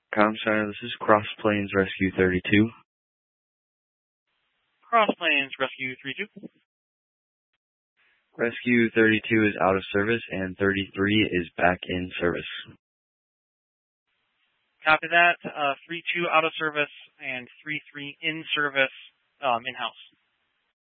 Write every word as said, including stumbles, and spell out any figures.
Com Center, this is Cross Plains Rescue thirty-two. Cross Plains Rescue thirty-two. Rescue thirty-two is out of service and thirty-three is back in service. Copy that. Uh, three two out of service and three three in service um, in-house.